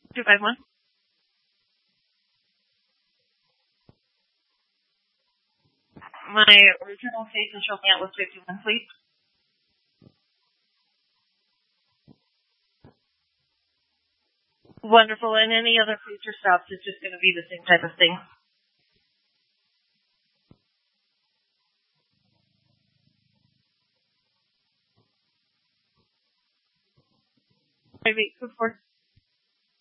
251. My original face and show me out was 51, please. Wonderful. And any other future stops is just going to be the same type of thing. Maybe before.